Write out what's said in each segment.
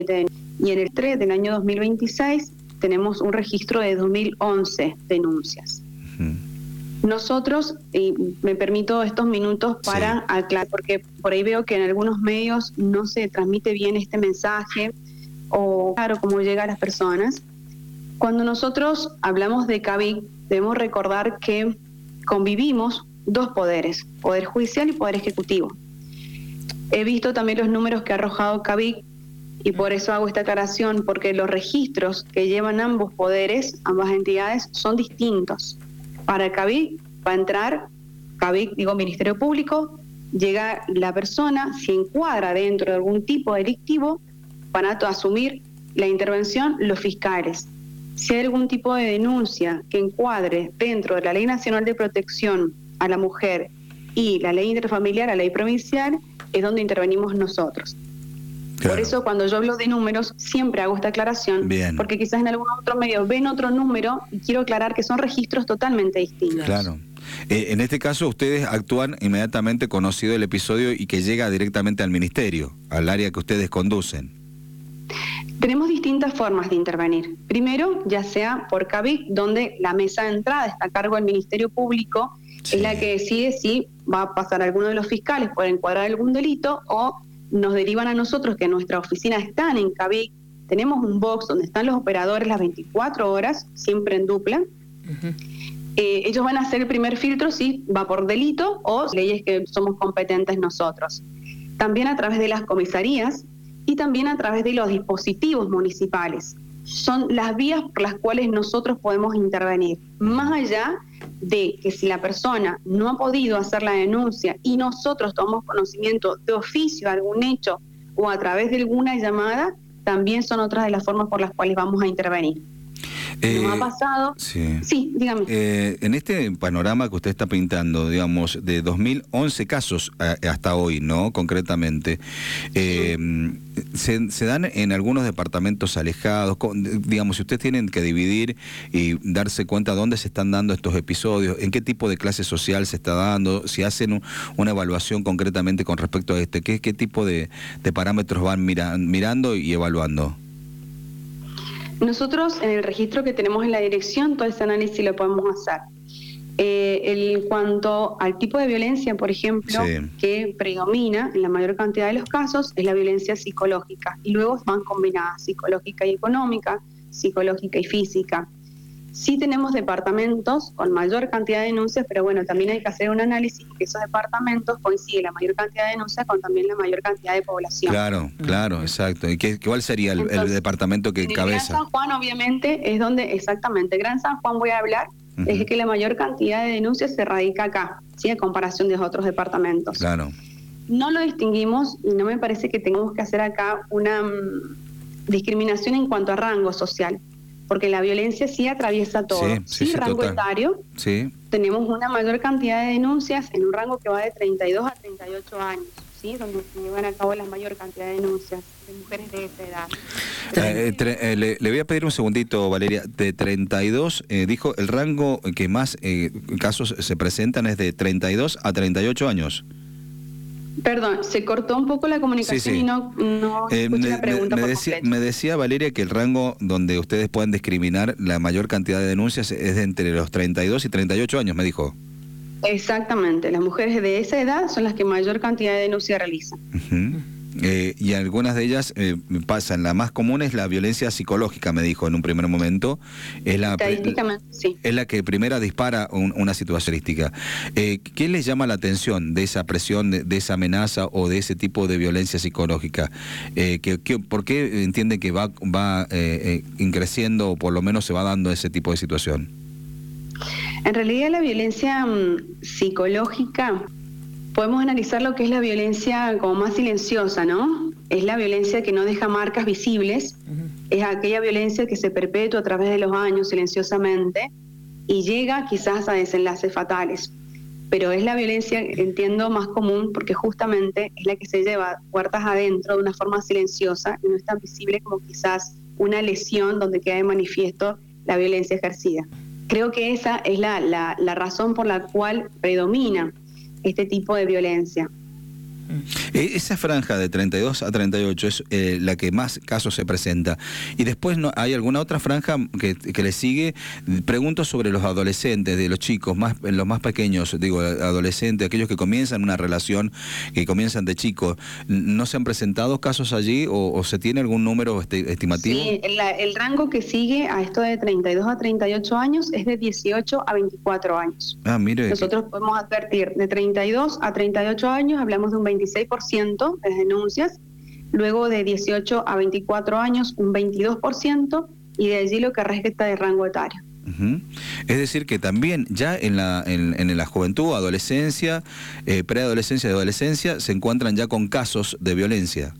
Y en el 3 del año 2026 tenemos un registro de 2011 denuncias. Nosotros, y me permito estos minutos para aclarar, porque por ahí veo que en algunos medios no se transmite bien este mensaje o claro cómo llega a las personas. Cuando nosotros hablamos de CAVIC, debemos recordar que convivimos dos poderes, poder judicial y poder ejecutivo. He visto también los números que ha arrojado CAVIC y por eso hago esta aclaración, porque los registros que llevan ambos poderes, ambas entidades, son distintos. Para CAVIC va a entrar, CAVIC, Ministerio Público, llega la persona, si encuadra dentro de algún tipo delictivo, van a asumir la intervención los fiscales. Si hay algún tipo de denuncia que encuadre dentro de la Ley Nacional de Protección a la Mujer y la Ley Interfamiliar, la Ley Provincial, es donde intervenimos nosotros. Claro. Por eso cuando yo hablo de números siempre hago esta aclaración. Bien. Porque quizás en algún otro medio ven otro número y quiero aclarar que son registros totalmente distintos. Claro. En este caso ustedes actúan inmediatamente conocido el episodio y que llega directamente al ministerio, al área que ustedes conducen. Tenemos distintas formas de intervenir. Primero, ya sea por CAVIC, donde la mesa de entrada está a cargo del Ministerio Público, es la que decide si va a pasar alguno de los fiscales por encuadrar algún delito o nos derivan a nosotros, que en nuestra oficina están en CAVIC. Tenemos un box donde están los operadores las 24 horas, siempre en dupla. Ellos van a hacer el primer filtro si va por delito o leyes que somos competentes nosotros. También a través de las comisarías y también a través de los dispositivos municipales. Son las vías por las cuales nosotros podemos intervenir. Más allá de que si la persona no ha podido hacer la denuncia y nosotros tomamos conocimiento de oficio de algún hecho o a través de alguna llamada, también son otras de las formas por las cuales vamos a intervenir. ¿No ha pasado? Sí, dígame. En este panorama que usted está pintando, digamos, de 2011 casos hasta hoy, ¿no? Concretamente, se dan en algunos departamentos alejados, digamos, si ustedes tienen que dividir y darse cuenta dónde se están dando estos episodios, en qué tipo de clase social se está dando, si hacen una evaluación concretamente con respecto a qué tipo de parámetros van mirando y evaluando. Nosotros en el registro que tenemos en la dirección, todo ese análisis lo podemos hacer. En cuanto al tipo de violencia, por ejemplo, que predomina en la mayor cantidad de los casos, es la violencia psicológica. Y luego van combinadas psicológica y económica, psicológica y física. Sí tenemos departamentos con mayor cantidad de denuncias, pero bueno, también hay que hacer un análisis que esos departamentos coincide la mayor cantidad de denuncias con también la mayor cantidad de población. Claro, exacto. ¿Y cuál sería el departamento que encabeza? Gran San Juan, obviamente, es donde, exactamente, Gran San Juan voy a hablar, es que la mayor cantidad de denuncias se radica acá, ¿sí? En comparación de otros departamentos. Claro. No lo distinguimos y no me parece que tengamos que hacer acá una discriminación en cuanto a rango social. Porque la violencia sí atraviesa todo. Sí, rango etario. Tenemos una mayor cantidad de denuncias en un rango que va de 32 a 38 años, ¿sí? Donde se llevan a cabo la mayor cantidad de denuncias de mujeres de esa edad. Le voy a pedir un segundito, Valeria. De 32, dijo, el rango que más casos se presentan es de 32 a 38 años. Perdón, se cortó un poco la comunicación y no escuché la pregunta por completo. Me decía Valeria que el rango donde ustedes pueden discriminar la mayor cantidad de denuncias es de entre los 32 y 38 años, me dijo. Exactamente, las mujeres de esa edad son las que mayor cantidad de denuncias realizan. Y algunas de ellas pasan. La más común es la violencia psicológica, me dijo en un primer momento. Estadísticamente, sí. Es la que primera dispara una situación. ¿Qué les llama la atención de esa presión, de esa amenaza o de ese tipo de violencia psicológica? ¿Por qué entienden que va creciendo o por lo menos se va dando ese tipo de situación? En realidad la violencia psicológica... Podemos analizar lo que es la violencia como más silenciosa, ¿no? Es la violencia que no deja marcas visibles, es aquella violencia que se perpetúa a través de los años silenciosamente y llega quizás a desenlaces fatales. Pero es la violencia, entiendo, más común porque justamente es la que se lleva puertas adentro de una forma silenciosa y no es tan visible como quizás una lesión donde queda de manifiesto la violencia ejercida. Creo que esa es la razón por la cual predomina este tipo de violencia. Esa franja de 32 a 38 es la que más casos se presenta. Y después hay alguna otra franja que le sigue. Pregunto sobre los adolescentes, de los chicos, los más pequeños, digo, adolescentes, aquellos que comienzan una relación, que comienzan de chicos. ¿No se han presentado casos allí o se tiene algún número estimativo? Sí, el rango que sigue a esto de 32 a 38 años es de 18 a 24 años. Mire. Nosotros podemos advertir de 32 a 38 años, hablamos de un 26% de denuncias, luego de 18 a 24 años un 22%, y de allí lo que resta de rango etario. Es decir, que también ya en la juventud, adolescencia, preadolescencia y adolescencia se encuentran ya con casos de violencia.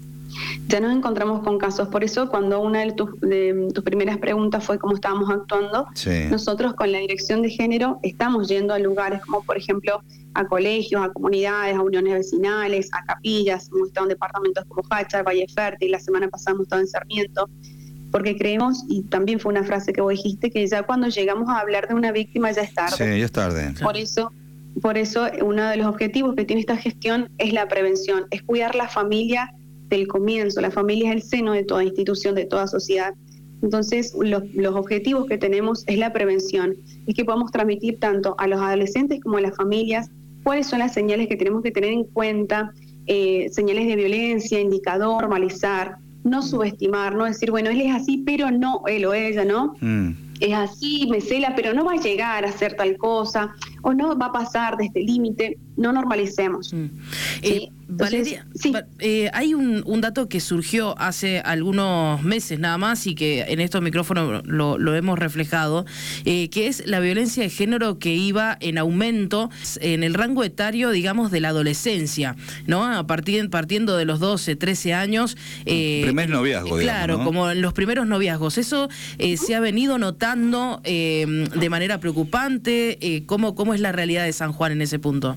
Ya nos encontramos con casos, por eso cuando una de tus primeras preguntas fue cómo estábamos actuando, sí. Nosotros con la Dirección de Género estamos yendo a lugares como por ejemplo a colegios, a comunidades, a uniones vecinales, a capillas, hemos estado en departamentos como Hachar, Valle Fértil, la semana pasada hemos estado en Sarmiento, porque creemos, y también fue una frase que vos dijiste, que ya cuando llegamos a hablar de una víctima ya es tarde. Sí, ya es tarde. Por eso uno de los objetivos que tiene esta gestión es la prevención, es cuidar la familia del comienzo. La familia es el seno de toda institución, de toda sociedad. Entonces, los objetivos que tenemos es la prevención, es que podamos transmitir tanto a los adolescentes como a las familias cuáles son las señales que tenemos que tener en cuenta, señales de violencia, indicador, normalizar, no subestimar, no decir, bueno, él es así, pero no, él o ella, ¿no? Es así, me cela, pero no va a llegar a hacer tal cosa, o no va a pasar de este límite, no normalicemos. ¿Sí? Entonces, Valeria, sí. Hay un dato que surgió hace algunos meses nada más y que en estos micrófonos lo hemos reflejado, que es la violencia de género que iba en aumento en el rango etario, digamos, de la adolescencia, ¿no? Partiendo de los 12, 13 años. Primer noviazgo, claro, digamos, ¿no? como en los primeros noviazgos. Eso se ha venido notando de manera preocupante. ¿Cómo es la realidad de San Juan en ese punto?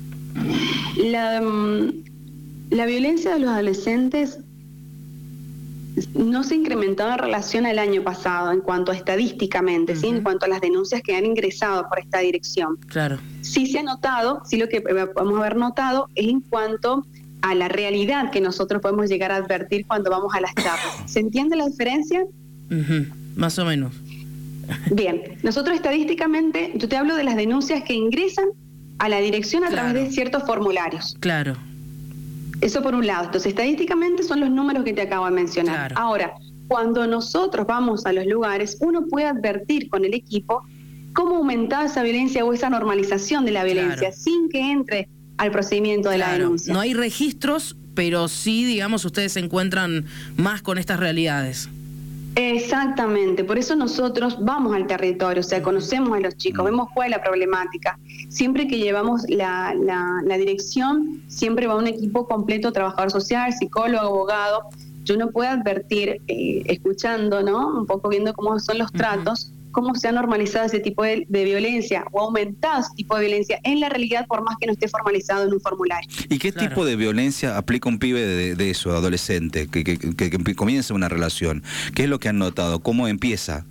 La violencia de los adolescentes no se ha incrementado en relación al año pasado en cuanto a estadísticamente, ¿sí? En cuanto a las denuncias que han ingresado por esta dirección. Claro. Sí se ha notado, sí lo que podemos haber notado es en cuanto a la realidad que nosotros podemos llegar a advertir cuando vamos a las charlas. ¿Se entiende la diferencia? Más o menos. Bien, nosotros estadísticamente, yo te hablo de las denuncias que ingresan a la dirección a través de ciertos formularios. Claro. Eso por un lado. Entonces, estadísticamente son los números que te acabo de mencionar. Claro. Ahora, cuando nosotros vamos a los lugares, uno puede advertir con el equipo cómo aumentar esa violencia o esa normalización de la violencia sin que entre al procedimiento de la denuncia. No hay registros, pero sí, digamos, ustedes se encuentran más con estas realidades. Exactamente, por eso nosotros vamos al territorio, o sea, conocemos a los chicos, vemos cuál es la problemática. Siempre que llevamos la dirección, siempre va un equipo completo, trabajador social, psicólogo, abogado. Yo no puedo advertir, escuchando, ¿no? Un poco viendo cómo son los tratos, cómo se ha normalizado ese tipo de violencia o aumentado ese tipo de violencia en la realidad, por más que no esté formalizado en un formulario. ¿Y qué tipo de violencia aplica un pibe de eso, adolescente, que comienza una relación? ¿Qué es lo que han notado? ¿Cómo empieza?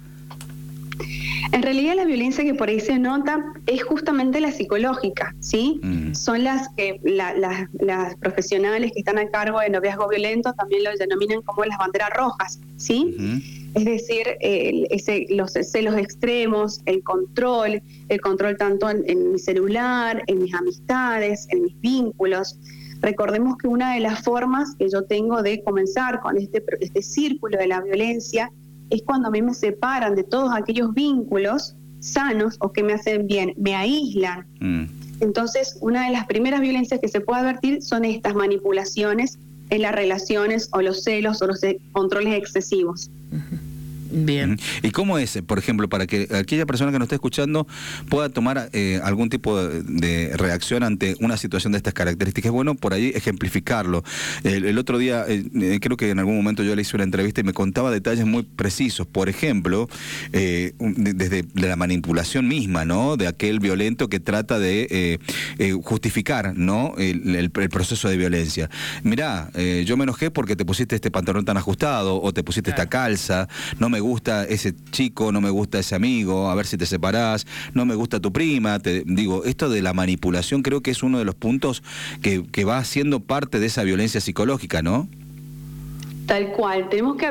En realidad la violencia que por ahí se nota es justamente la psicológica, ¿sí? Son las que las profesionales que están a cargo de noviazgo violento también lo denominan como las banderas rojas, ¿sí? Es decir, los celos extremos, el control tanto en mi celular, en mis amistades, en mis vínculos. Recordemos que una de las formas que yo tengo de comenzar con este círculo de la violencia es cuando a mí me separan de todos aquellos vínculos sanos o que me hacen bien, me aíslan. Entonces, una de las primeras violencias que se puede advertir son estas manipulaciones en las relaciones o los celos o los controles excesivos. Bien. ¿Y cómo es, por ejemplo, para que aquella persona que nos esté escuchando pueda tomar algún tipo de reacción ante una situación de estas características? Es bueno por ahí ejemplificarlo. El otro día, creo que en algún momento yo le hice una entrevista y me contaba detalles muy precisos. Por ejemplo, desde la manipulación misma, ¿no? De aquel violento que trata de justificar, ¿no? el proceso de violencia. Mirá, yo me enojé porque te pusiste este pantalón tan ajustado o te pusiste esta calza, no me gusta ese chico, no me gusta ese amigo, a ver si te separás, no me gusta tu prima, digo, esto de la manipulación creo que es uno de los puntos que va siendo parte de esa violencia psicológica, ¿no? Tal cual, tenemos que